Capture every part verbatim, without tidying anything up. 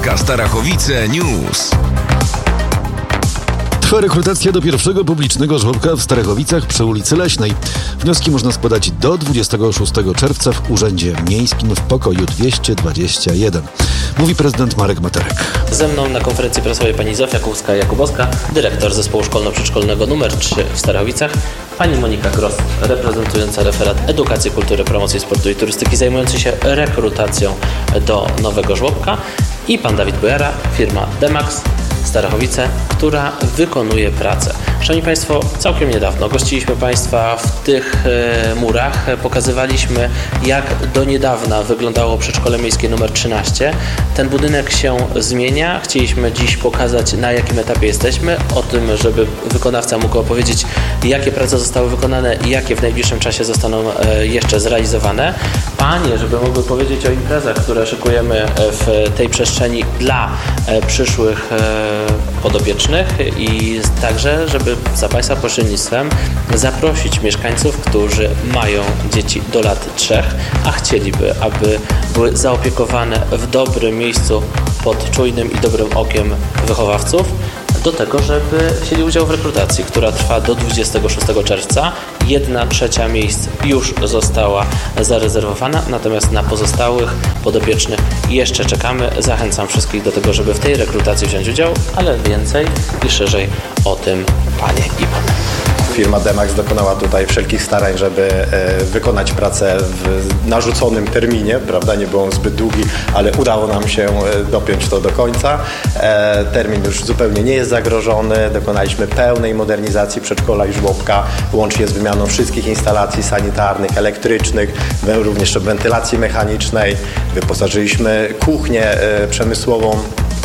Polska Starachowice News. Trwa rekrutacja do pierwszego publicznego żłobka w Starachowicach przy ulicy Leśnej. Wnioski można składać do dwudziestego szóstego czerwca w Urzędzie Miejskim w pokoju dwieście dwadzieścia jeden. Mówi prezydent Marek Materek. Ze mną na konferencji prasowej pani Zofia Kowska-Jakubowska, dyrektor Zespołu Szkolno-Przedszkolnego numer trzy w Starachowicach, pani Monika Gross, reprezentująca referat Edukacji, Kultury, Promocji Sportu i Turystyki, zajmujący się rekrutacją do nowego żłobka, i pan Dawid Bojara, firma Demax Starachowice, która wykonuje pracę. Szanowni Państwo, całkiem niedawno gościliśmy Państwa w tych e, murach. Pokazywaliśmy, jak do niedawna wyglądało przedszkole miejskie numer trzynaście. Ten budynek się zmienia. Chcieliśmy dziś pokazać, na jakim etapie jesteśmy, o tym, żeby wykonawca mógł opowiedzieć, jakie prace zostały wykonane i jakie w najbliższym czasie zostaną e, jeszcze zrealizowane. Panie, żeby mogły powiedzieć o imprezach, które szykujemy w tej przestrzeni dla e, przyszłych e, podopiecznych, i także, żeby za Państwa pośrednictwem zaprosić mieszkańców, którzy mają dzieci do lat trzech, a chcieliby, aby były zaopiekowane w dobrym miejscu pod czujnym i dobrym okiem wychowawców, do tego, żeby wzięli udział w rekrutacji, która trwa do dwudziestego szóstego czerwca. Jedna trzecia miejsc już została zarezerwowana, natomiast na pozostałych podopiecznych jeszcze czekamy. Zachęcam wszystkich do tego, żeby w tej rekrutacji wziąć udział, ale więcej i szerzej o tym panie i pan. Firma Demax dokonała tutaj wszelkich starań, żeby e, wykonać pracę w narzuconym terminie, prawda, nie był on zbyt długi, ale udało nam się e, dopiąć to do końca. E, termin już zupełnie nie jest zagrożony, dokonaliśmy pełnej modernizacji przedszkola i żłobka, łącznie z wymianą wszystkich instalacji sanitarnych, elektrycznych, również wentylacji mechanicznej, wyposażyliśmy kuchnię e, przemysłową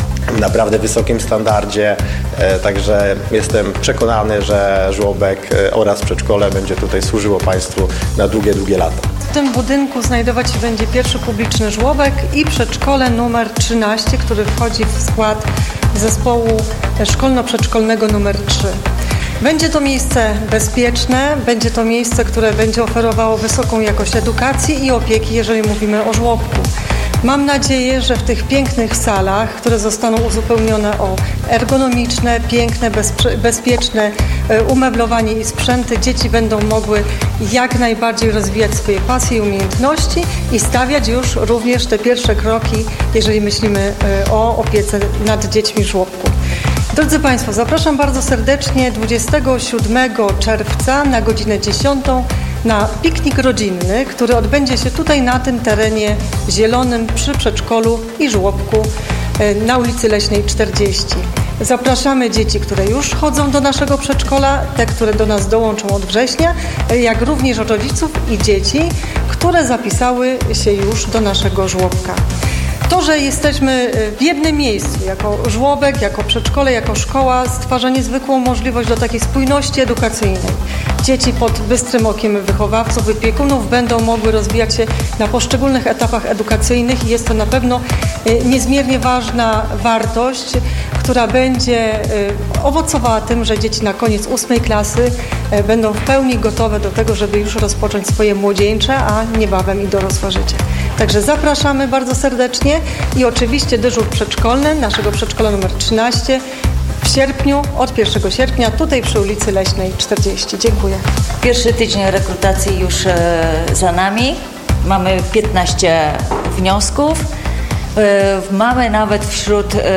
w naprawdę wysokim standardzie, także jestem przekonany, że żłobek oraz przedszkole będzie tutaj służyło Państwu na długie, długie lata. W tym budynku znajdować się będzie pierwszy publiczny żłobek i przedszkole numer trzynaście, który wchodzi w skład zespołu szkolno-przedszkolnego numer trzy. Będzie to miejsce bezpieczne, będzie to miejsce, które będzie oferowało wysoką jakość edukacji i opieki, jeżeli mówimy o żłobku. Mam nadzieję, że w tych pięknych salach, które zostaną uzupełnione o ergonomiczne, piękne, bezpie- bezpieczne umeblowanie i sprzęty, dzieci będą mogły jak najbardziej rozwijać swoje pasje i umiejętności i stawiać już również te pierwsze kroki, jeżeli myślimy o opiece nad dziećmi w żłobku. Drodzy Państwo, zapraszam bardzo serdecznie dwudziestego siódmego czerwca na godzinę dziesiątą na piknik rodzinny, który odbędzie się tutaj na tym terenie zielonym przy przedszkolu i żłobku na ulicy Leśnej czterdzieści. Zapraszamy dzieci, które już chodzą do naszego przedszkola, te, które do nas dołączą od września, jak również rodziców i dzieci, które zapisały się już do naszego żłobka. To, że jesteśmy w jednym miejscu, jako żłobek, jako przedszkole, jako szkoła, stwarza niezwykłą możliwość do takiej spójności edukacyjnej. Dzieci pod bystrym okiem wychowawców, opiekunów będą mogły rozwijać się na poszczególnych etapach edukacyjnych i jest to na pewno niezmiernie ważna wartość, która będzie owocowała tym, że dzieci na koniec ósmej klasy będą w pełni gotowe do tego, żeby już rozpocząć swoje młodzieńcze, a niebawem i dorosłe życie. Także zapraszamy bardzo serdecznie i oczywiście dyżur przedszkolny naszego przedszkola numer trzynaście w sierpniu, od pierwszego sierpnia, tutaj przy ulicy Leśnej czterdzieści. Dziękuję. Pierwszy tydzień rekrutacji już e, za nami. Mamy piętnaście wniosków. E, mamy nawet wśród e,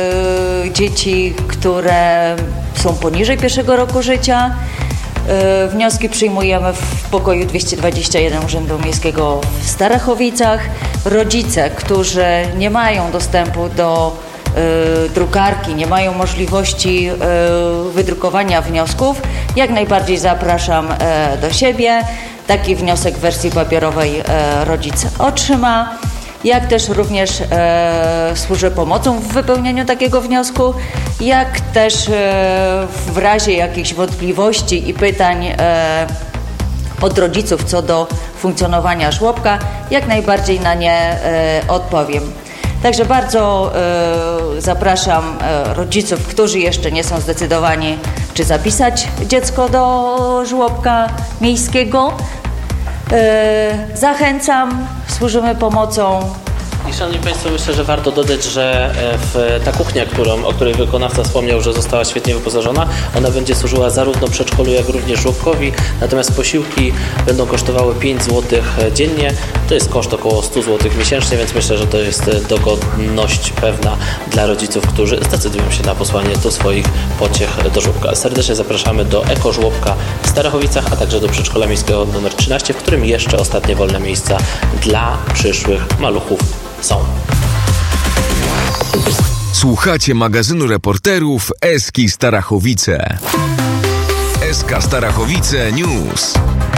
dzieci, które są poniżej pierwszego roku życia. E, wnioski przyjmujemy w pokoju dwieście dwadzieścia jeden Urzędu Miejskiego w Starachowicach. Rodzice, którzy nie mają dostępu do y, drukarki, nie mają możliwości y, wydrukowania wniosków, jak najbardziej zapraszam y, do siebie. Taki wniosek w wersji papierowej y, rodzic otrzyma. Jak też również e, służę pomocą w wypełnianiu takiego wniosku, jak też e, w razie jakichś wątpliwości i pytań e, od rodziców co do funkcjonowania żłobka, jak najbardziej na nie e, odpowiem. Także bardzo e, zapraszam e, rodziców, którzy jeszcze nie są zdecydowani, czy zapisać dziecko do żłobka miejskiego. E, zachęcam, służymy pomocą. I szanowni Państwo, myślę, że warto dodać, że w, ta kuchnia, którą, o której wykonawca wspomniał, że została świetnie wyposażona, ona będzie służyła zarówno przedszkolu, jak również żłobkowi, natomiast posiłki będą kosztowały pięć złotych dziennie. To jest koszt około sto złotych miesięcznie, więc myślę, że to jest dogodność pewna dla rodziców, którzy zdecydują się na posłanie do swoich pociech do żłobka. Serdecznie zapraszamy do Eko Żłobka w Starachowicach, a także do przedszkola miejskiego numer trzynaście, w którym jeszcze ostatnie wolne miejsca dla przyszłych maluchów są. Słuchacie magazynu reporterów Eski Starachowice. Eska Starachowice News.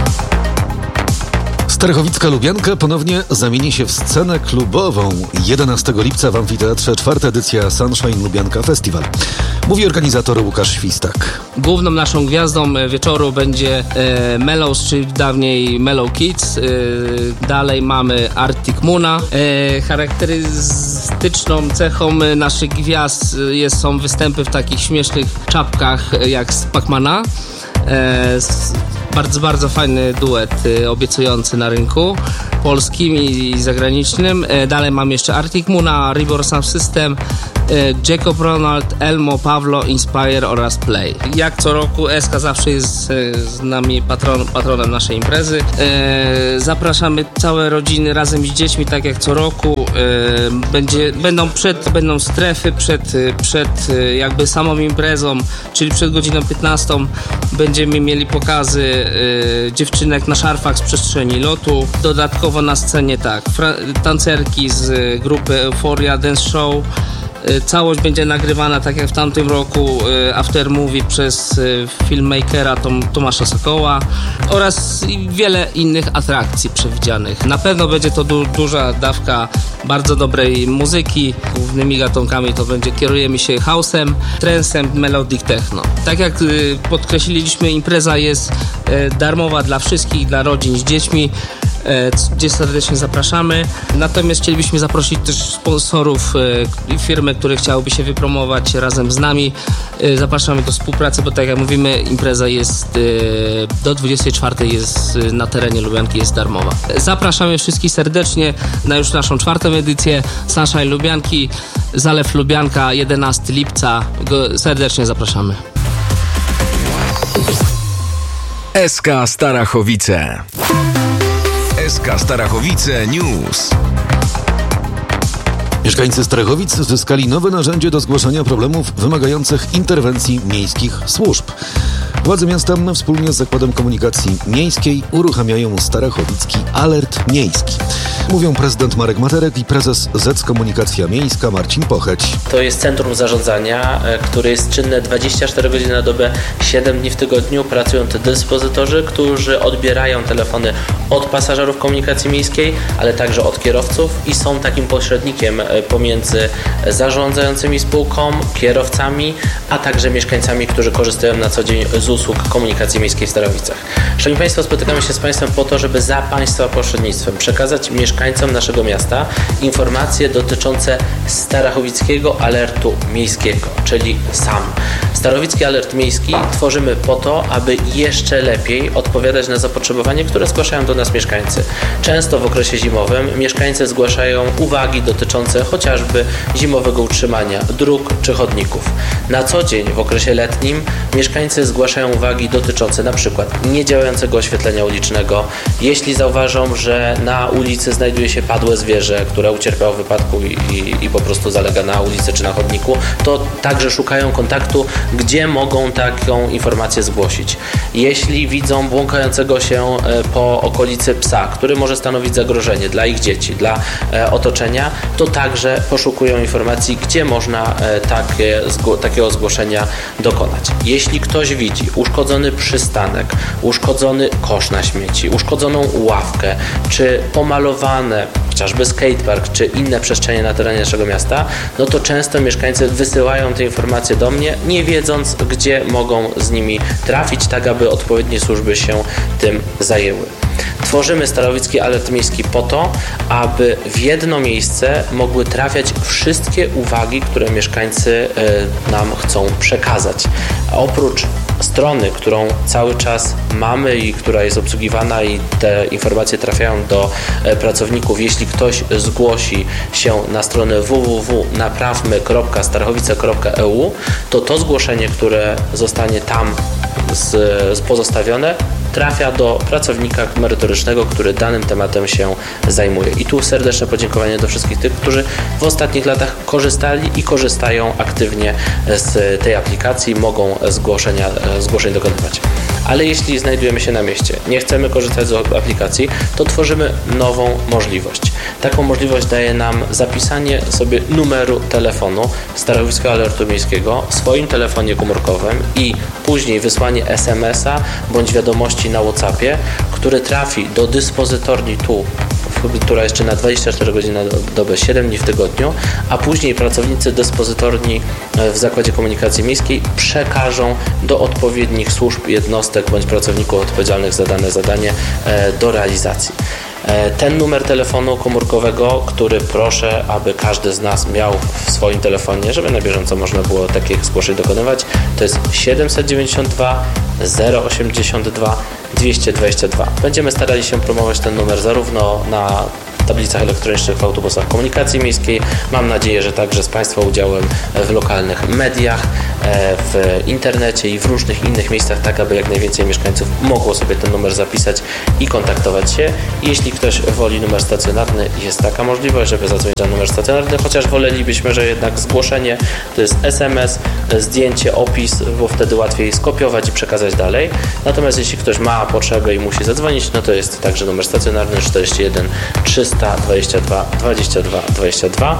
Starachowicka Lubianka ponownie zamieni się w scenę klubową. jedenastego lipca w amfiteatrze czwarta edycja Sunshine Lubianka Festival. Mówi organizator Łukasz Świstak. Główną naszą gwiazdą wieczoru będzie e, Mellows, czyli dawniej Mellow Kids. E, dalej mamy Arctic Moona. E, charakterystyczną cechą naszych gwiazd jest, są występy w takich śmiesznych czapkach jak z Pac-Mana. E, Bardzo, bardzo fajny duet y, obiecujący na rynku polskim i zagranicznym. E, dalej mam jeszcze Arctic Moona, Ribor Sound System, e, Jacob Ronald, Elmo, Pawlo, Inspire oraz Play. Jak co roku Eska zawsze jest e, z nami patron, patronem naszej imprezy. E, zapraszamy całe rodziny razem z dziećmi, tak jak co roku. E, będzie, będą, przed, będą strefy przed, przed jakby samą imprezą, czyli przed godziną piętnastą będziemy mieli pokazy y, dziewczynek na szarfach z przestrzeni lotu. Dodatkowo na scenie tak, fra- tancerki z y, grupy Euphoria Dance Show. Y, całość będzie nagrywana tak jak w tamtym roku y, after movie przez y, filmmakera Tom, Tomasza Sokoła oraz wiele innych atrakcji przewidzianych. Na pewno będzie to du- duża dawka bardzo dobrej muzyki. Głównymi gatunkami to będzie, kierujemy się house'em, trance'em, melodic techno. Tak jak y, podkreśliliśmy, impreza jest y, darmowa dla wszystkich, dla rodzin z dziećmi, y, gdzie serdecznie zapraszamy. Natomiast chcielibyśmy zaprosić też sponsorów i y, firmy, które chciałyby się wypromować razem z nami. Y, zapraszamy do współpracy, bo tak jak mówimy, impreza jest y, do dwudziestej czwartej jest y, na terenie Lubianki, jest darmowa. Zapraszamy wszystkich serdecznie na już naszą czwartą edycję Sunshine Lubianki, Zalew Lubianka, jedenastego lipca. Go serdecznie zapraszamy. Eska Starachowice. Eska Starachowice News. Mieszkańcy Starachowic zyskali nowe narzędzie do zgłaszania problemów wymagających interwencji miejskich służb. Władze miasta wspólnie z Zakładem Komunikacji Miejskiej uruchamiają Starachowicki Alert Miejski. Mówią prezydent Marek Materek i prezes Z Komunikacja Miejska Marcin Pocheć. To jest centrum zarządzania, które jest czynne dwadzieścia cztery godziny na dobę, siedem dni w tygodniu. Pracują te dyspozytorzy, którzy odbierają telefony od pasażerów komunikacji miejskiej, ale także od kierowców i są takim pośrednikiem pomiędzy zarządzającymi spółką, kierowcami, a także mieszkańcami, którzy korzystają na co dzień z usług komunikacji miejskiej w Starachowicach. Szanowni Państwo, spotykamy się z Państwem po to, żeby za Państwa pośrednictwem przekazać mieszkańcom naszego miasta informacje dotyczące Starachowickiego Alertu Miejskiego, czyli S A M. Starachowicki Alert Miejski tworzymy po to, aby jeszcze lepiej odpowiadać na zapotrzebowanie, które zgłaszają do nas mieszkańcy. Często w okresie zimowym mieszkańcy zgłaszają uwagi dotyczące chociażby zimowego utrzymania dróg czy chodników. Na co dzień w okresie letnim mieszkańcy zgłaszają uwagi dotyczące na przykład niedziałającego oświetlenia ulicznego. Jeśli zauważą, że na ulicy znajduje się padłe zwierzę, które ucierpiało w wypadku i, i, i po prostu zalega na ulicy czy na chodniku, to także szukają kontaktu, gdzie mogą taką informację zgłosić. Jeśli widzą błąkającego się po okolicy psa, który może stanowić zagrożenie dla ich dzieci, dla e, otoczenia, to także poszukują informacji, gdzie można e, takie, zgło, takiego zgłoszenia dokonać. Jeśli ktoś widzi uszkodzony przystanek, uszkodzony kosz na śmieci, uszkodzoną ławkę, czy pomalowane chociażby skatepark, czy inne przestrzenie na terenie naszego miasta, no to często mieszkańcy wysyłają te informacje do mnie, nie wiedząc, gdzie mogą z nimi trafić, tak aby odpowiednie służby się tym zajęły. Tworzymy Starachowicki Alert Miejski po to, aby w jedno miejsce mogły trafiać wszystkie uwagi, które mieszkańcy nam chcą przekazać. A oprócz strony, którą cały czas mamy i która jest obsługiwana i te informacje trafiają do pracowników. Jeśli ktoś zgłosi się na stronę w w w kropka naprawmy kropka starachowice kropka e u, to to zgłoszenie, które zostanie tam z, z pozostawione, trafia do pracownika merytorycznego, który danym tematem się zajmuje. I tu serdeczne podziękowanie do wszystkich tych, którzy w ostatnich latach korzystali i korzystają aktywnie z tej aplikacji, mogą zgłoszenia, zgłoszeń dokonywać. Ale jeśli znajdujemy się na mieście, nie chcemy korzystać z aplikacji, to tworzymy nową możliwość. Taką możliwość daje nam zapisanie sobie numeru telefonu Starachowieckiego Alertu Miejskiego w swoim telefonie komórkowym i później wysłanie es em es a bądź wiadomości na WhatsAppie, który trafi do dyspozytorni tu, która jeszcze na dwadzieścia cztery godziny na dobę, siedem dni w tygodniu, a później pracownicy dyspozytorni w Zakładzie Komunikacji Miejskiej przekażą do odpowiednich służb, jednostek bądź pracowników odpowiedzialnych za dane zadanie do realizacji. Ten numer telefonu komórkowego, który proszę, aby każdy z nas miał w swoim telefonie, żeby na bieżąco można było takich zgłoszeń dokonywać, to jest siedemset dziewięćdziesiąt dwa zero osiemdziesiąt dwa dwieście dwadzieścia dwa. Będziemy starali się promować ten numer zarówno na tablicach elektronicznych w autobusach komunikacji miejskiej. Mam nadzieję, że także z Państwa udziałem w lokalnych mediach, w internecie i w różnych innych miejscach, tak aby jak najwięcej mieszkańców mogło sobie ten numer zapisać i kontaktować się. Jeśli ktoś woli numer stacjonarny, jest taka możliwość, żeby zadzwonić na numer stacjonarny, chociaż wolelibyśmy, że jednak zgłoszenie to jest es em es, zdjęcie, opis, bo wtedy łatwiej skopiować i przekazać dalej. Natomiast jeśli ktoś ma potrzebę i musi zadzwonić, no to jest także numer stacjonarny czterdzieści jeden trzysta dwadzieścia dwa dwadzieścia dwa dwadzieścia dwa.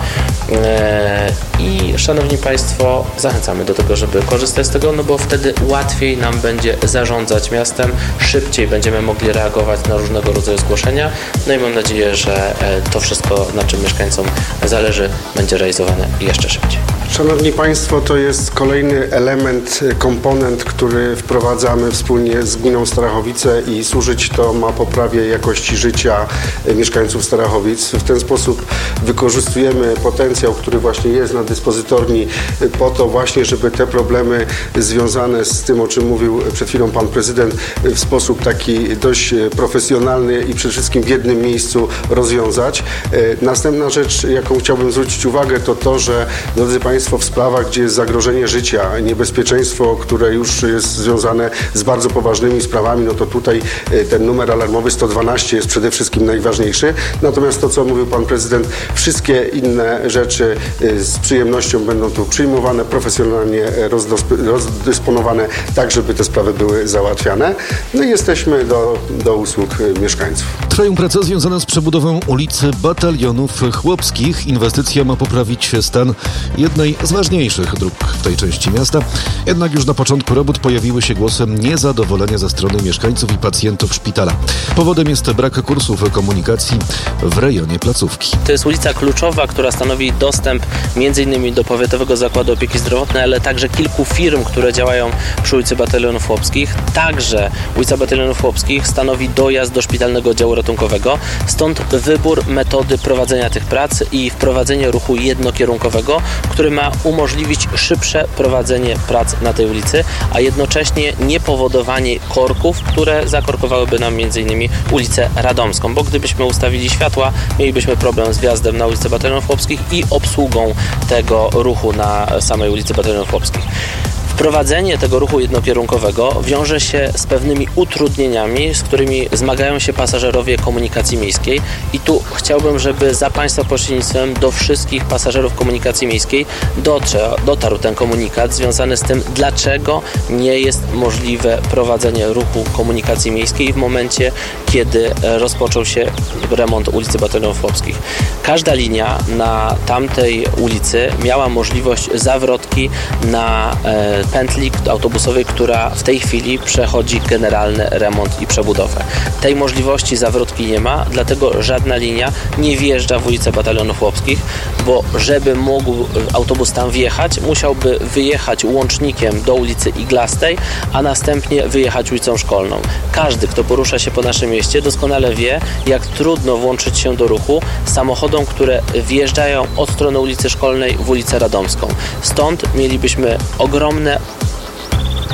I szanowni Państwo, zachęcamy do tego, żeby korzystać z tego, no bo wtedy łatwiej nam będzie zarządzać miastem, szybciej będziemy mogli reagować na różnego rodzaju zgłoszenia, no i mam nadzieję, że to wszystko, na czym mieszkańcom zależy, będzie realizowane jeszcze szybciej. Szanowni Państwo, to jest kolejny element, komponent, który wprowadzamy wspólnie z Gminą Starachowice i służyć to ma poprawie jakości życia mieszkańców Starachowic. W ten sposób wykorzystujemy potencjał, który właśnie jest na dyspozytorni po to właśnie, żeby te problemy związane z tym, o czym mówił przed chwilą Pan Prezydent, w sposób taki dość profesjonalny i przede wszystkim w jednym miejscu rozwiązać. Następna rzecz, jaką chciałbym zwrócić uwagę, to to, że drodzy Państwo, w sprawach, gdzie jest zagrożenie życia, niebezpieczeństwo, które już jest związane z bardzo poważnymi sprawami, no to tutaj ten numer alarmowy sto dwanaście jest przede wszystkim najważniejszy. Natomiast to, co mówił Pan Prezydent, wszystkie inne rzeczy z przyjemnością będą tu przyjmowane, profesjonalnie rozdysponowane, tak żeby te sprawy były załatwiane. No i jesteśmy do, do usług mieszkańców. Trwają prace związane z przebudową ulicy Batalionów Chłopskich. Inwestycja ma poprawić stan jednej z ważniejszych dróg w tej części miasta. Jednak już na początku robót pojawiły się głosy niezadowolenia ze strony mieszkańców i pacjentów szpitala. Powodem jest brak kursów komunikacji w rejonie placówki. To jest ulica kluczowa, która stanowi dostęp m.in. do Powiatowego Zakładu Opieki Zdrowotnej, ale także kilku firm, które działają przy ulicy Batalionów Chłopskich. Także ulica Batalionów Chłopskich stanowi dojazd do szpitalnego oddziału ratunkowego. Stąd wybór metody prowadzenia tych prac i wprowadzenie ruchu jednokierunkowego, który ma umożliwić szybsze prowadzenie prac na tej ulicy, a jednocześnie nie powodowanie korków, które zakorkowałyby nam m.in. ulicę Radomską, bo gdybyśmy ustawili światła, mielibyśmy problem z wjazdem na ulicę Batalionów Chłopskich i obsługą tego ruchu na samej ulicy Batalionów Chłopskich. Wprowadzenie tego ruchu jednokierunkowego wiąże się z pewnymi utrudnieniami, z którymi zmagają się pasażerowie komunikacji miejskiej i tu chciałbym, żeby za Państwa pośrednictwem do wszystkich pasażerów komunikacji miejskiej dotrze, dotarł ten komunikat związany z tym, dlaczego nie jest możliwe prowadzenie ruchu komunikacji miejskiej w momencie, kiedy rozpoczął się remont ulicy Batalionów Chłopskich. Każda linia na tamtej ulicy miała możliwość zawrotki na e, pętli autobusowej, która w tej chwili przechodzi generalny remont i przebudowę. Tej możliwości zawrotki nie ma, dlatego żadna linia nie wjeżdża w ulicę Batalionów Chłopskich, bo żeby mógł autobus tam wjechać, musiałby wyjechać łącznikiem do ulicy Iglastej, a następnie wyjechać ulicą Szkolną. Każdy, kto porusza się po naszym mieście, doskonale wie, jak trudno włączyć się do ruchu samochodom, które wjeżdżają od strony ulicy Szkolnej w ulicę Radomską. Stąd mielibyśmy ogromne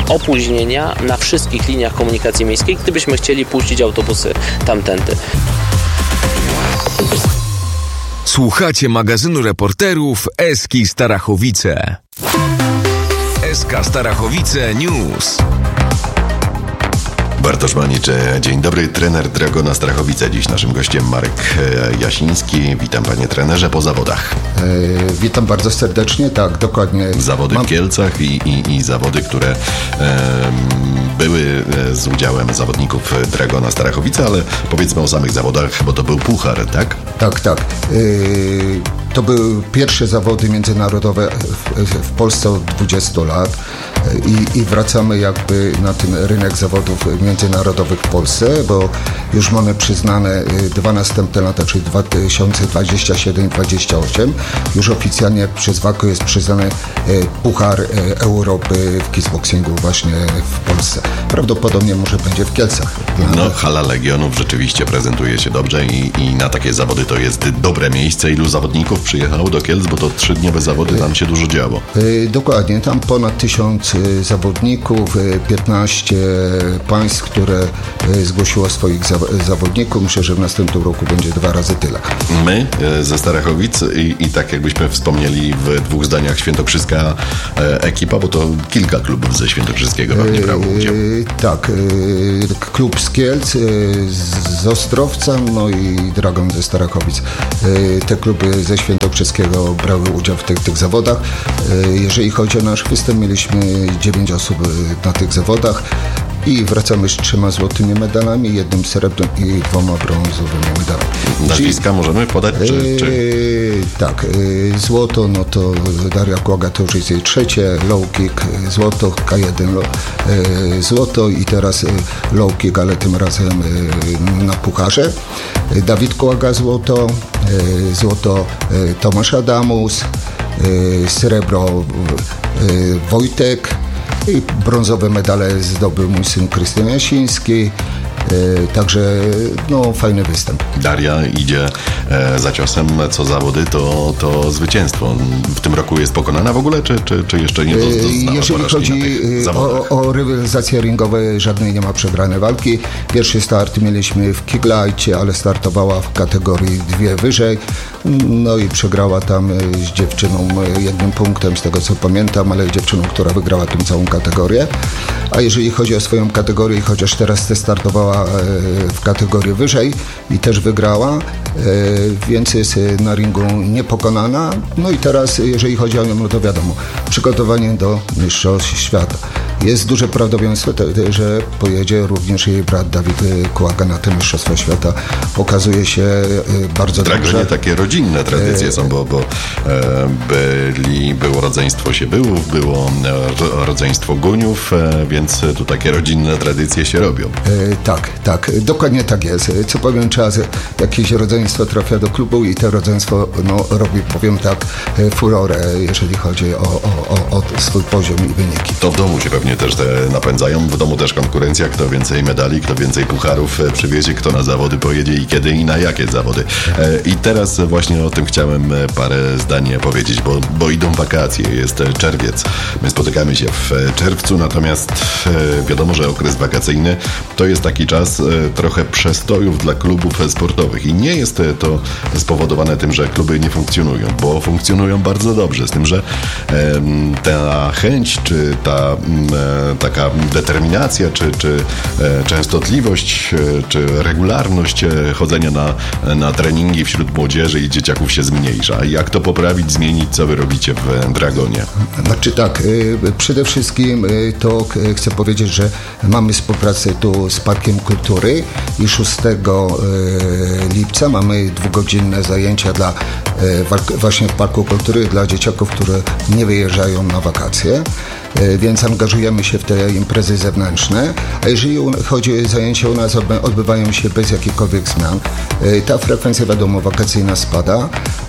opóźnienia na wszystkich liniach komunikacji miejskiej, gdybyśmy chcieli puścić autobusy tamtędy. Słuchacie magazynu reporterów Eski Starachowice. S K Starachowice News. Bartosz Manicz, dzień dobry, trener Dragona Starachowice. Dziś naszym gościem Marek Jasiński. Witam panie trenerze po zawodach. E, witam bardzo serdecznie, tak, dokładnie. Zawody Mam... w Kielcach i, i, i zawody, które e, były z udziałem zawodników Dragona Starachowice, ale powiedzmy o samych zawodach, bo to był puchar, tak? Tak, tak. E, to były pierwsze zawody międzynarodowe w, w Polsce od dwudziestu lat i, i wracamy jakby na ten rynek zawodów międzynarodowych w Polsce, bo już mamy przyznane dwa następne lata, czyli dwa tysiące dwudziesty siódmy i dwudziesty ósmy. Już oficjalnie przez WAKO jest przyznany Puchar Europy w kickboxingu właśnie w Polsce. Prawdopodobnie może będzie w Kielcach. No, hala Legionów rzeczywiście prezentuje się dobrze i, i na takie zawody to jest dobre miejsce. Ilu zawodników przyjechało do Kielc, bo to trzydniowe zawody, tam się dużo działo. Dokładnie, tam ponad tysiąc zawodników, piętnaście państw, które zgłosiło swoich zawodników. Myślę, że w następnym roku będzie dwa razy tyle. My ze Starachowic i, i tak jakbyśmy wspomnieli w dwóch zdaniach, świętokrzyska ekipa, bo to kilka klubów ze Świętokrzyskiego pewnie brało udział. Tak, klub z Kielc, z Ostrowca, no i Dragon ze Starachowic. Te kluby ze Świętokrzyskiego brały udział w tych, tych zawodach. Jeżeli chodzi o nasz występ, mieliśmy dziewięć osób na tych zawodach i wracamy z trzema złotymi medalami, jednym srebrnym i dwoma brązowymi medalami. Nazwiska Czyli, możemy podać? Czy, czy... Yy, tak, yy, złoto, no to Daria Kłaga to już jest jej trzecie, low kick złoto, K jeden yy, złoto i teraz yy, low kick, ale tym razem yy, na pucharze. Yy, Dawid Kłaga złoto, yy, złoto yy, Tomasz Adamus, yy, srebro yy, Wojtek, i brązowe medale zdobył mój syn Krystian Jasiński. E, także no, fajny występ. Daria idzie e, za ciosem, co zawody, to, to zwycięstwo. W tym roku jest pokonana w ogóle, czy, czy, czy jeszcze nie doznała? Jeżeli chodzi o, o rywalizacje ringowe, żadnej nie ma przegranej walki. Pierwszy start mieliśmy w Kiglajcie, ale startowała w kategorii dwie wyżej. No i przegrała tam z dziewczyną jednym punktem, z tego co pamiętam, ale dziewczyną, która wygrała tę całą kategorię. A jeżeli chodzi o swoją kategorię, chociaż teraz te startowała w kategorii wyżej i też wygrała, więc jest na ringu niepokonana. No i teraz, jeżeli chodzi o nią, no to wiadomo, przygotowanie do mistrzostw świata. Jest duże prawdopodobieństwo, że pojedzie również jej brat Dawid Kłaga na te mistrzostwa świata. Pokazuje się bardzo dobrze. W Dragonie takie rodzinne tradycje są, bo, bo byli, było rodzeństwo Siebyłów, było rodzeństwo Guniów, więc tu takie rodzinne tradycje się robią. Tak, tak, dokładnie tak jest. Co powiem, czas jakieś rodzeństwo trafia do klubu i to rodzeństwo no, robi, powiem tak, furorę, jeżeli chodzi o, o, o, o swój poziom i wyniki. To w domu się pewnie też te napędzają, w domu też konkurencja, kto więcej medali, kto więcej pucharów przywiezie, kto na zawody pojedzie i kiedy i na jakie zawody. I teraz właśnie o tym chciałem parę zdań powiedzieć, bo, bo idą wakacje, jest czerwiec. My spotykamy się w czerwcu, natomiast wiadomo, że okres wakacyjny to jest taki czas trochę przestojów dla klubów sportowych i nie jest to spowodowane tym, że kluby nie funkcjonują, bo funkcjonują bardzo dobrze, z tym, że ta chęć, czy ta taka determinacja, czy, czy częstotliwość, czy regularność chodzenia na, na treningi wśród młodzieży i dzieciaków się zmniejsza. Jak to poprawić, zmienić, co wy robicie w Dragonie? Znaczy tak, przede wszystkim to chcę powiedzieć, że mamy współpracę tu z Parkiem Kultury i szóstego lipca mamy dwugodzinne zajęcia dla, właśnie w Parku Kultury dla dzieciaków, które nie wyjeżdżają na wakacje. Więc angażujemy się w te imprezy zewnętrzne, a jeżeli chodzi o zajęcia u nas, odbywają się bez jakichkolwiek zmian. Ta frekwencja, wiadomo, wakacyjna spada,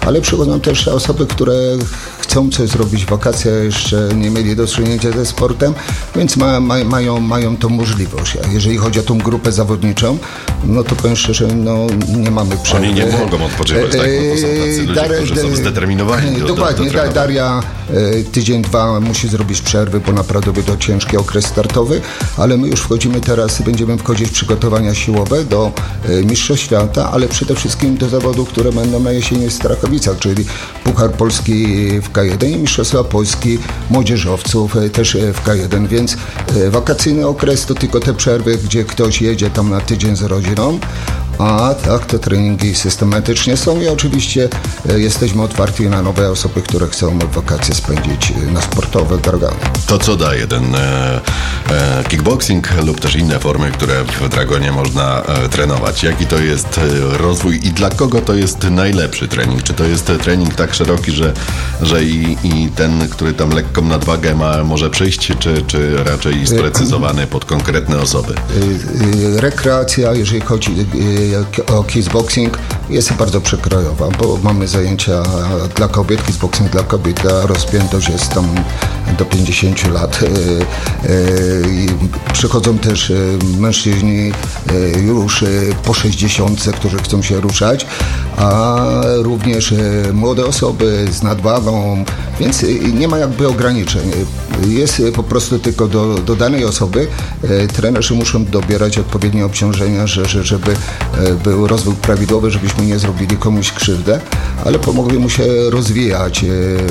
ale przychodzą też osoby, które chcą coś zrobić w wakacje, jeszcze nie mieli do czynienia ze sportem, więc ma, ma, mają, mają tą możliwość. A jeżeli chodzi o tą grupę zawodniczą, no to powiem szczerze, no nie mamy przerwy. Oni nie mogą odpoczywać, tak? No to są tacy ludzie, Dar, którzy są zdeterminowani do, dokładnie, do, do Daria tydzień, dwa musi zrobić przerwy, bo naprawdę by to ciężki okres startowy, ale my już wchodzimy teraz, będziemy wchodzić w przygotowania siłowe do Mistrzostw Świata, ale przede wszystkim do zawodów, które będą na jesieni w Strachowicach, czyli Puchar Polski w K jeden i Mistrzostwa Polski młodzieżowców też w K jeden, więc wakacyjny okres to tylko te przerwy, gdzie ktoś jedzie tam na tydzień z rodziną, a tak, te treningi systematycznie są i oczywiście jesteśmy otwarci na nowe osoby, które chcą wakacje spędzić na sportowe drogami. To co daje ten e, e, kickboxing lub też inne formy, które w Dragonie można e, trenować? Jaki to jest e, rozwój i dla kogo to jest najlepszy trening? Czy to jest trening tak szeroki, że, że i, i ten, który tam lekką nadwagę ma, może przyjść, czy, czy raczej sprecyzowany pod konkretne osoby? Rekreacja, jeżeli chodzi o kickboxing, jest bardzo przekrojowa, bo mamy zajęcia dla kobiet, kickboxing dla kobiet, a rozpiętość jest tam do pięćdziesięciu lat. Przychodzą też mężczyźni już po sześćdziesiątce, którzy chcą się ruszać, a również młode osoby z nadwagą, więc nie ma jakby ograniczeń. Jest po prostu tylko do, do danej osoby. Trenerzy muszą dobierać odpowiednie obciążenia, że, że, żeby był rozwój prawidłowy, żebyśmy nie zrobili komuś krzywdę, ale pomogli mu się rozwijać.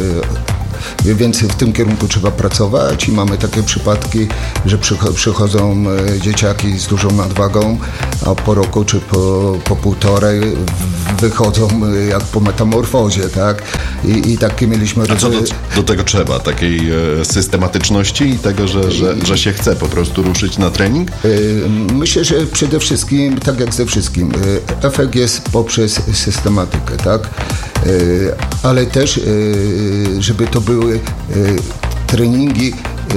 Więc w tym kierunku trzeba pracować i mamy takie przypadki, że przychodzą dzieciaki z dużą nadwagą, a po roku czy po, po półtorej wychodzą jak po metamorfozie, tak? I, i takie mieliśmy... A co do, do tego trzeba? Takiej e, systematyczności i tego, że, że, że się chce po prostu ruszyć na trening? Myślę, że przede wszystkim, tak jak ze wszystkim, efekt jest poprzez systematykę, tak? Ale też, żeby to były treningi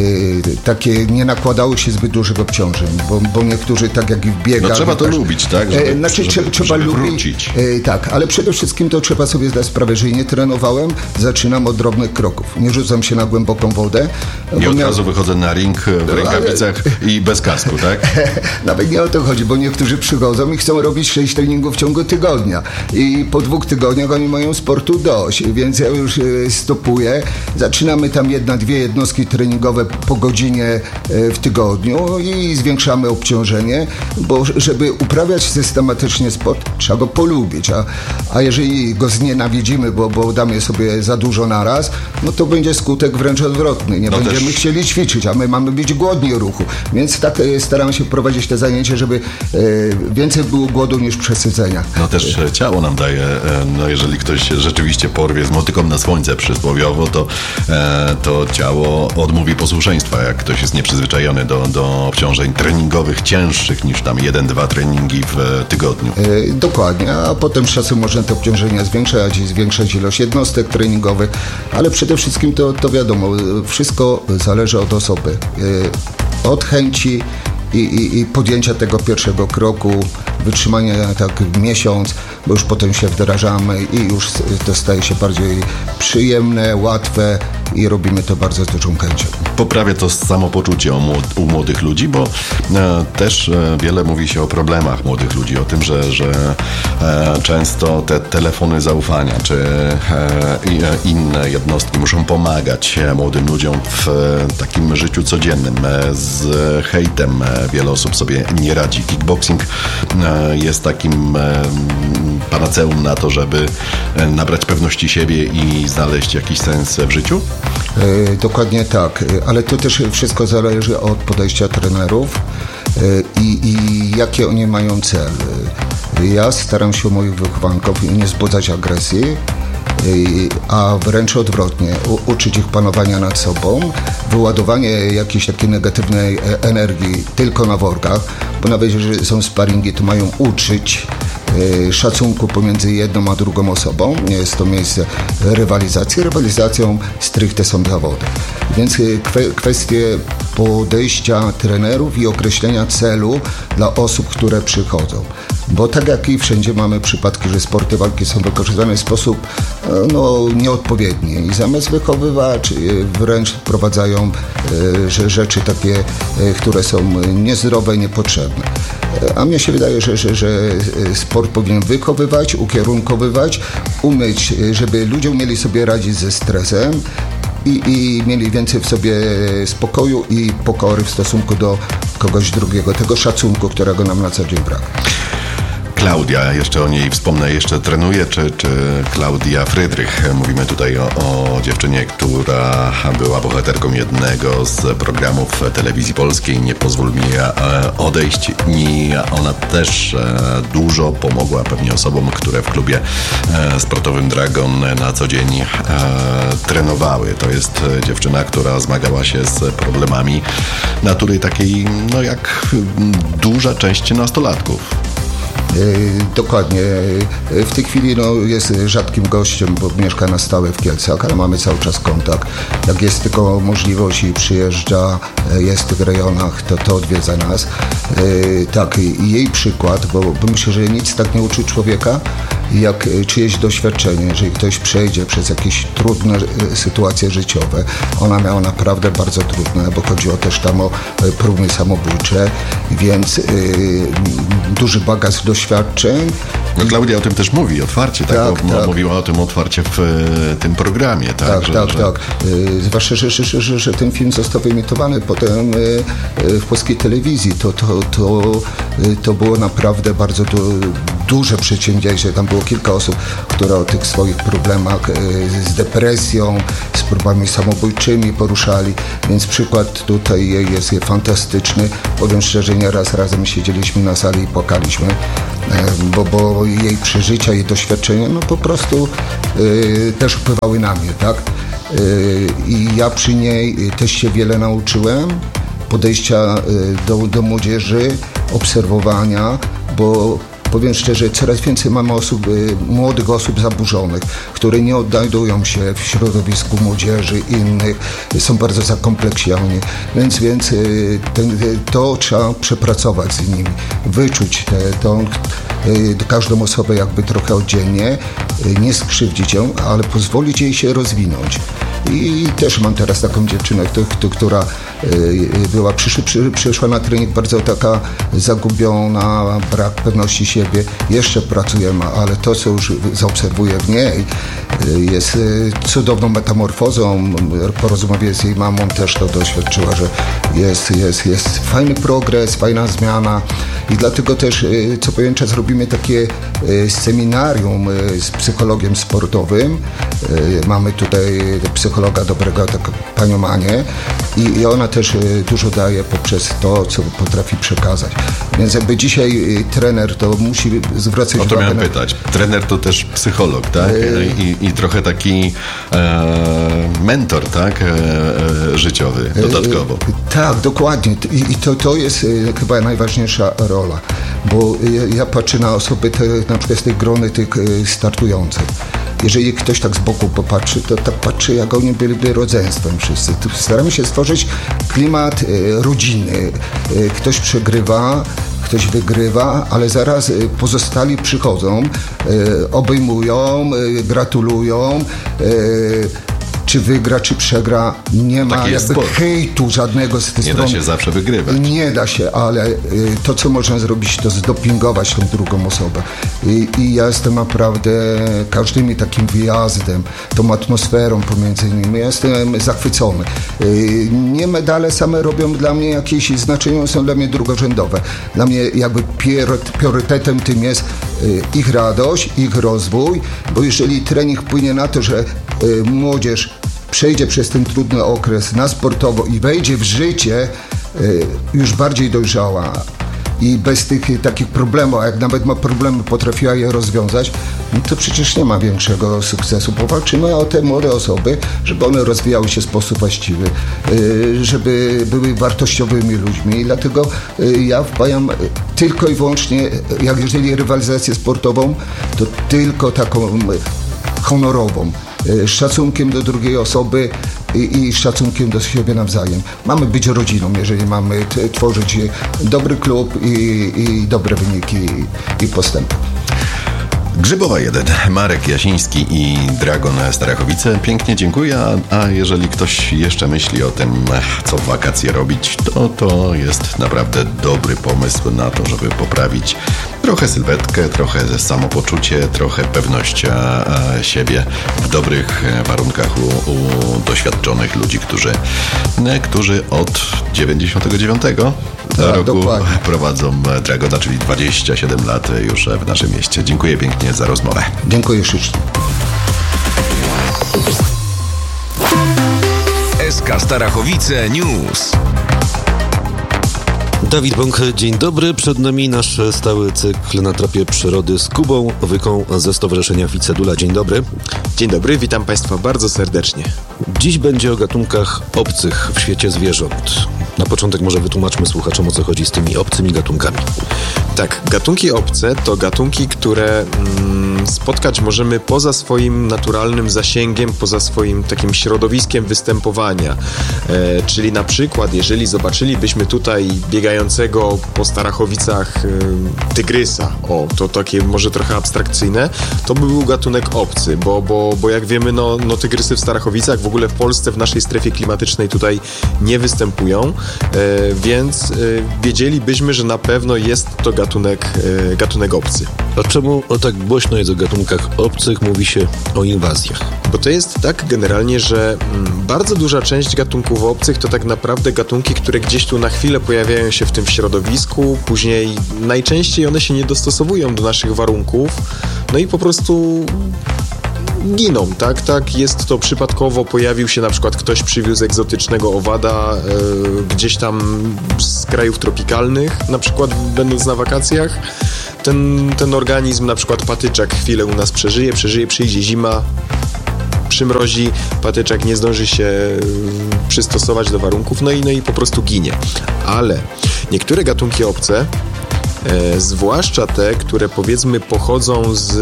takie, nie nakładały się zbyt dużych obciążeń, bo, bo niektórzy tak jak i w biegach... No trzeba to też lubić, tak? Żeby, znaczy żeby, trzeba żeby lubić, wrócić. Tak, ale przede wszystkim to trzeba sobie zdać sprawę, że nie trenowałem, zaczynam od drobnych kroków. Nie rzucam się na głęboką wodę. Nie od razu wychodzę na ring w rękawicach ale... i bez kasku, tak? Nawet nie o to chodzi, bo niektórzy przychodzą i chcą robić sześć treningów w ciągu tygodnia i po dwóch tygodniach oni mają sportu dość, więc ja już stopuję. Zaczynamy tam jedna, dwie jednostki treningowe po godzinie w tygodniu i zwiększamy obciążenie, bo żeby uprawiać systematycznie sport, trzeba go polubić, a, a jeżeli go znienawidzimy, bo, bo damy sobie za dużo naraz, no to będzie skutek wręcz odwrotny. Nie no będziemy też... chcieli ćwiczyć, a my mamy być głodni ruchu. Więc tak staramy się prowadzić te zajęcia, żeby e, więcej było głodu niż przesycenia. No też ciało nam daje, no jeżeli ktoś rzeczywiście porwie z motyką na słońce przysłowiowo, to, e, to ciało odmówi posłuszeństwa, jak ktoś jest nieprzyzwyczajony do, do obciążeń treningowych cięższych niż tam jeden, dwa treningi w tygodniu. E, dokładnie, a potem z czasem można te obciążenia zwiększać i zwiększać ilość jednostek treningowych, ale przede wszystkim to, to wiadomo, wszystko zależy od osoby, e, od chęci I, i, i podjęcia tego pierwszego kroku, wytrzymania tak miesiąc, bo już potem się wdrażamy i już to staje się bardziej przyjemne, łatwe i robimy to bardzo z dużą chęcią. Poprawia to samopoczucie u młodych ludzi, bo e, też e, wiele mówi się o problemach młodych ludzi, o tym, że, że e, często te telefony zaufania czy e, i, inne jednostki muszą pomagać młodym ludziom w e, takim życiu codziennym. E, z hejtem e, wiele osób sobie nie radzi. Kickboxing e, jest takim e, panaceum na to, żeby e, nabrać pewności siebie i znaleźć jakiś sens w życiu? E, dokładnie tak, ale to też wszystko zależy od podejścia trenerów e, i, i jakie oni mają cel. Ja staram się u moich wychowanków nie wzbudzać agresji, a wręcz odwrotnie, u, uczyć ich panowania nad sobą, wyładowanie jakiejś takiej negatywnej energii tylko na workach, bo nawet jeżeli są sparingi, to mają uczyć y, szacunku pomiędzy jedną a drugą osobą. Nie jest to miejsce rywalizacji. Rywalizacją stricte są zawody. Więc y, kwe, kwestie podejścia trenerów i określenia celu dla osób, które przychodzą. Bo tak jak i wszędzie mamy przypadki, że sporty walki są wykorzystywane w sposób no, nieodpowiedni i zamiast wychowywać wręcz wprowadzają że rzeczy takie, które są niezdrowe, niepotrzebne. A mnie się wydaje, że, że, że sport powinien wychowywać, ukierunkowywać, umyć, żeby ludzie umieli sobie radzić ze stresem i, i mieli więcej w sobie spokoju i pokory w stosunku do kogoś drugiego, tego szacunku, którego nam na co dzień brak. Klaudia, jeszcze o niej wspomnę, jeszcze trenuje, czy, czy Klaudia Frydrych. Mówimy tutaj o, o dziewczynie, która była bohaterką jednego z programów telewizji polskiej. Nie pozwól mi odejść. I ona też dużo pomogła pewnie osobom, które w klubie sportowym Dragon na co dzień trenowały. To jest dziewczyna, która zmagała się z problemami natury takiej, no jak duża część nastolatków. Dokładnie. W tej chwili no, jest rzadkim gościem, bo mieszka na stałe w Kielcach, ale mamy cały czas kontakt. Jak jest tylko możliwość i przyjeżdża, jest w tych rejonach, to, to odwiedza nas. Tak, i jej przykład, bo, bo myślę, że nic tak nie uczy człowieka, jak czyjeś doświadczenie, jeżeli ktoś przejdzie przez jakieś trudne sytuacje życiowe. Ona miała naprawdę bardzo trudne, bo chodziło też tam o próby samobójcze, więc yy, duży bagaż doświadczeń. No Klaudia o tym też mówi otwarcie, tak? tak, bo, tak. Mówiła o tym otwarcie w e, tym programie, tak? Tak, że, tak, że... tak. Yy, zwłaszcza, że, że, że, że ten film został wyemitowany potem yy, w polskiej telewizji. To, to, to, yy, to było naprawdę bardzo du, duże przedsięwzięcie. Tam było kilka osób, które o tych swoich problemach yy, z depresją, z próbami samobójczymi poruszali, więc przykład tutaj jest fantastyczny. Powiem szczerze, nieraz razem siedzieliśmy na sali i płakaliśmy, yy, bo, bo jej przeżycia, jej doświadczenia no po prostu yy, też wpływały na mnie, tak? Yy, I ja przy niej też się wiele nauczyłem, podejścia yy, do, do młodzieży, obserwowania, bo powiem szczerze, coraz więcej mamy osób, młodych osób zaburzonych, które nie odnajdują się w środowisku młodzieży innych, są bardzo zakompleksioni, więc, więc ten, to trzeba przepracować z nimi, wyczuć te, to, każdą osobę jakby trochę oddzielnie, nie skrzywdzić ją, ale pozwolić jej się rozwinąć. I też mam teraz taką dziewczynę, która była, przysz, przy, przyszła na trening bardzo taka zagubiona, brak pewności siebie. Jeszcze pracujemy, ale to, co już zaobserwuję w niej, jest cudowną metamorfozą. Po rozmowie z jej mamą też to doświadczyła, że jest, jest, jest fajny progres, fajna zmiana i dlatego też co pewien czas robimy takie seminarium z psychologiem sportowym. Mamy tutaj psychologa dobrego, taką panią Anię i, i ona też dużo daje poprzez to, co potrafi przekazać. Więc jakby dzisiaj trener to musi zwracać uwagę. O to miałem na... pytać. Trener to też psycholog, tak? I, i trochę taki e, mentor, tak? E, e, życiowy, dodatkowo. E, tak, dokładnie. I, i to, to jest e, chyba najważniejsza rola, bo ja, ja patrzę na osoby, te, na przykład z tej grony tych e, startujących. Jeżeli ktoś tak z boku popatrzy, to tak patrzy, jak oni byli rodzeństwem wszyscy. Staramy się stworzyć klimat e, rodzinny. E, ktoś przegrywa, ktoś wygrywa, ale zaraz pozostali przychodzą, e, obejmują, e, gratulują. E, czy wygra, czy przegra, nie ma jakby sport. Hejtu żadnego z tej nie strony. Nie da się zawsze wygrywać. Nie da się, ale y, to, co można zrobić, to zdopingować tą drugą osobę. I, i ja jestem naprawdę każdym takim wyjazdem, tą atmosferą pomiędzy nimi, ja jestem zachwycony. Y, nie medale same robią dla mnie jakieś znaczenie, są dla mnie drugorzędowe. Dla mnie jakby priorytetem tym jest y, ich radość, ich rozwój, bo jeżeli trening wpłynie na to, że y, młodzież przejdzie przez ten trudny okres na sportowo i wejdzie w życie y, już bardziej dojrzała i bez tych y, takich problemów, a jak nawet ma problemy, potrafiła je rozwiązać, no to przecież nie ma większego sukcesu. Powalczymy o te młode osoby, żeby one rozwijały się w sposób właściwy, y, żeby były wartościowymi ludźmi i dlatego y, ja wpajam tylko i wyłącznie, jak jeżeli rywalizację sportową, to tylko taką y, honorową. z szacunkiem do drugiej osoby i, i z szacunkiem do siebie nawzajem. Mamy być rodziną, jeżeli mamy t- tworzyć dobry klub i, i dobre wyniki i, i postępy. Grzybowa jeden, Marek Jasiński i Dragon Starachowice. Pięknie dziękuję, a, a jeżeli ktoś jeszcze myśli o tym, co w wakacje robić, to to jest naprawdę dobry pomysł na to, żeby poprawić trochę sylwetkę, trochę samopoczucie, trochę pewność a, a siebie w dobrych warunkach u, u doświadczonych ludzi, którzy, którzy od dziewięćdziesiątego dziewiątego tak, roku dokładnie. prowadzą Dragona, czyli dwadzieścia siedem lat już w naszym mieście. Dziękuję pięknie za rozmowę. Dziękuję ślicznie. S K Starachowice News. Dawid Bąk, dzień dobry. Przed nami nasz stały cykl na tropie przyrody z Kubą Wyką ze Stowarzyszenia Ficedula. Dzień dobry. Dzień dobry, witam Państwa bardzo serdecznie. Dziś będzie o gatunkach obcych w świecie zwierząt. Na początek może wytłumaczmy słuchaczom, o co chodzi z tymi obcymi gatunkami. Tak, gatunki obce to gatunki, które mm, spotkać możemy poza swoim naturalnym zasięgiem, poza swoim takim środowiskiem występowania. E, czyli na przykład, jeżeli zobaczylibyśmy tutaj biegającego po Starachowicach e, tygrysa, o, to takie może trochę abstrakcyjne, to by był gatunek obcy, bo, bo, bo jak wiemy, no, no tygrysy w Starachowicach, w ogóle w Polsce, w naszej strefie klimatycznej tutaj nie występują, e, więc e, wiedzielibyśmy, że na pewno jest to gatunek, e, gatunek obcy. A czemu o tak głośno jest o gatunkach obcych, mówi się o inwazjach? Bo to jest tak generalnie, że mm, bardzo duża część gatunków obcych to tak naprawdę gatunki, które gdzieś tu na chwilę pojawiają się w tym środowisku, później najczęściej one się nie dostosowują do naszych warunków, no i po prostu giną, tak? Tak, jest to przypadkowo, pojawił się na przykład ktoś przywiózł egzotycznego owada e, gdzieś tam z krajów tropikalnych, na przykład będąc na wakacjach. Ten, ten organizm, na przykład patyczak, chwilę u nas przeżyje, przeżyje, przyjdzie zima, przymrozi, patyczak nie zdąży się przystosować do warunków, no i, no i po prostu ginie. Ale niektóre gatunki obce, e, zwłaszcza te, które powiedzmy pochodzą z,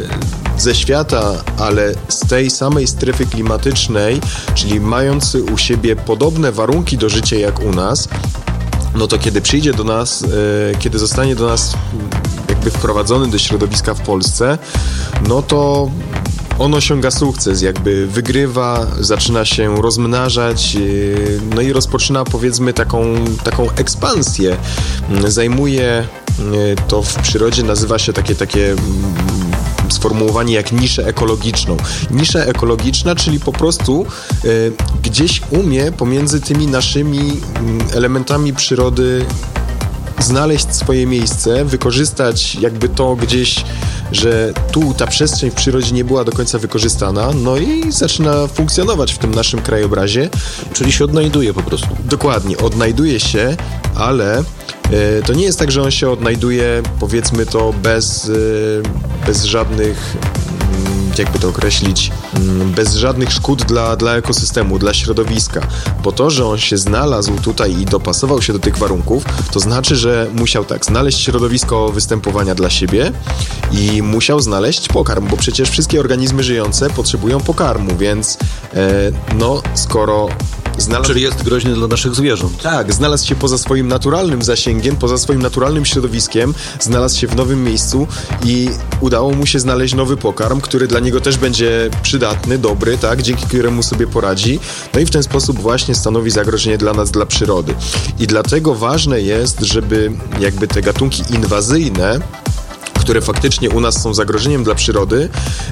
ze świata, ale z tej samej strefy klimatycznej, czyli mający u siebie podobne warunki do życia jak u nas, no to kiedy przyjdzie do nas, e, kiedy zostanie do nas jakby wprowadzony do środowiska w Polsce, no to on osiąga sukces, jakby wygrywa, zaczyna się rozmnażać, no i rozpoczyna powiedzmy taką, taką ekspansję. Zajmuje, to w przyrodzie nazywa się takie, takie sformułowanie jak niszę ekologiczną. Nisza ekologiczna, czyli po prostu y, gdzieś umie pomiędzy tymi naszymi elementami przyrody znaleźć swoje miejsce, wykorzystać jakby to gdzieś, że tu ta przestrzeń w przyrodzie nie była do końca wykorzystana, no i zaczyna funkcjonować w tym naszym krajobrazie. Czyli się odnajduje po prostu. Dokładnie, odnajduje się, ale e, to nie jest tak, że on się odnajduje, powiedzmy to, bez, e, bez żadnych, jakby to określić, bez żadnych szkód dla, dla ekosystemu, dla środowiska. Bo to, że on się znalazł tutaj i dopasował się do tych warunków, to znaczy, że musiał tak znaleźć środowisko występowania dla siebie i musiał znaleźć pokarm, bo przecież wszystkie organizmy żyjące potrzebują pokarmu, więc e, no, skoro znalazł... Czyli jest groźny dla naszych zwierząt. Tak, znalazł się poza swoim naturalnym zasięgiem, poza swoim naturalnym środowiskiem, znalazł się w nowym miejscu i udało mu się znaleźć nowy pokarm, który dla niego też będzie przydatny, dobry, tak, dzięki któremu sobie poradzi. No i w ten sposób właśnie stanowi zagrożenie dla nas, dla przyrody. I dlatego ważne jest, żeby jakby te gatunki inwazyjne, które faktycznie u nas są zagrożeniem dla przyrody,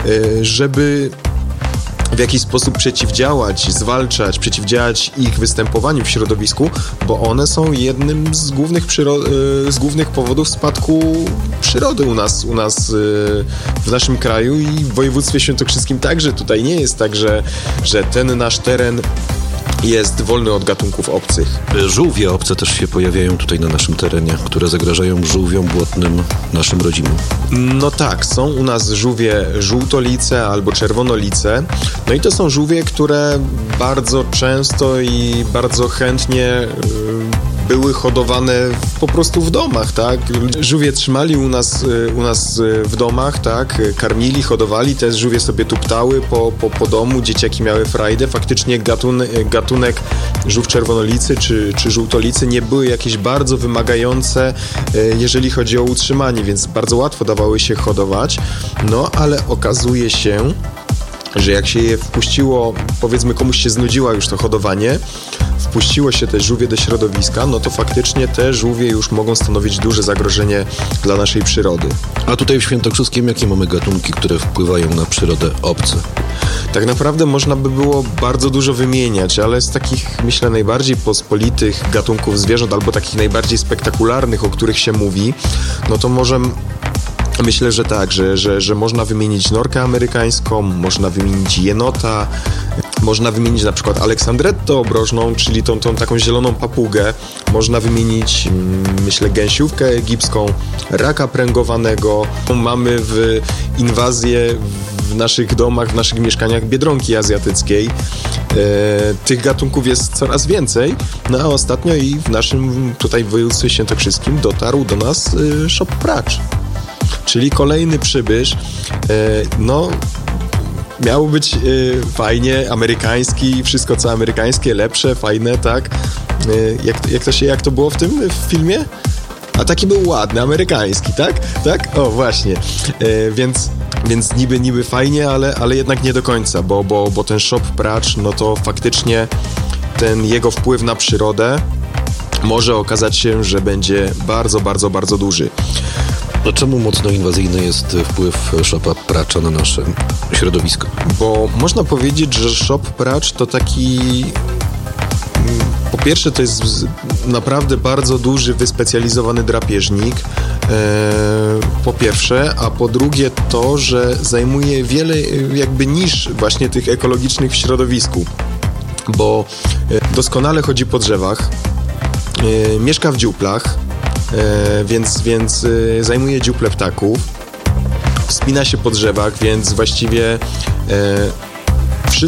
żeby w jakiś sposób przeciwdziałać, zwalczać, przeciwdziałać ich występowaniu w środowisku, bo one są jednym z głównych, przyro- z głównych powodów spadku przyrody u nas, u nas w naszym kraju i w województwie świętokrzyskim także. Tutaj nie jest tak, że, że ten nasz teren jest wolny od gatunków obcych. Żółwie obce też się pojawiają tutaj na naszym terenie, które zagrażają żółwiom błotnym naszym rodzimym. No tak, są u nas żółwie żółtolice albo czerwonolice. No i to są żółwie, które bardzo często i bardzo chętnie były hodowane po prostu w domach, tak? Żółwie trzymali u nas, u nas w domach, tak? Karmili, hodowali, te żółwie sobie tuptały po, po, po domu, dzieciaki miały frajdę. Faktycznie gatunek, gatunek żółw czerwonolicy czy, czy żółtolicy nie były jakieś bardzo wymagające, jeżeli chodzi o utrzymanie, więc bardzo łatwo dawały się hodować. No, ale okazuje się, że jak się je wpuściło, powiedzmy komuś się znudziła już to hodowanie, wpuściło się te żółwie do środowiska, no to faktycznie te żółwie już mogą stanowić duże zagrożenie dla naszej przyrody. A tutaj w Świętokrzyskiem jakie mamy gatunki, które wpływają na przyrodę obce? Tak naprawdę można by było bardzo dużo wymieniać, ale z takich, myślę, najbardziej pospolitych gatunków zwierząt, albo takich najbardziej spektakularnych, o których się mówi, no to może... Myślę, że tak, że, że, że można wymienić norkę amerykańską, można wymienić jenota, można wymienić na przykład aleksandrettę obrożną, czyli tą, tą taką zieloną papugę, można wymienić, myślę, gęsiówkę egipską, raka pręgowanego. Mamy w inwazję w naszych domach, w naszych mieszkaniach biedronki azjatyckiej. E, tych gatunków jest coraz więcej, no a ostatnio i w naszym tutaj województwie świętokrzyskim dotarł do nas e, szop pracz. Czyli kolejny przybysz, no miało być fajnie, amerykański, wszystko co amerykańskie, lepsze, fajne, tak? Jak, jak, to się, jak to było w tym w filmie? A taki był ładny, amerykański, tak? Tak? O, właśnie. Więc, więc niby, niby fajnie, ale, ale jednak nie do końca, bo, bo, bo ten szop pracz, no to faktycznie ten jego wpływ na przyrodę może okazać się, że będzie bardzo, bardzo, bardzo duży. A czemu mocno inwazyjny jest wpływ szopa pracza na nasze środowisko? Bo można powiedzieć, że szop pracz to taki... Po pierwsze, to jest naprawdę bardzo duży, wyspecjalizowany drapieżnik. Po pierwsze, a po drugie to, że zajmuje wiele jakby nisz właśnie tych ekologicznych w środowisku. Bo doskonale chodzi po drzewach, mieszka w dziuplach, E, więc, więc e, zajmuje dziuple ptaków, wspina się po drzewach, więc właściwie e,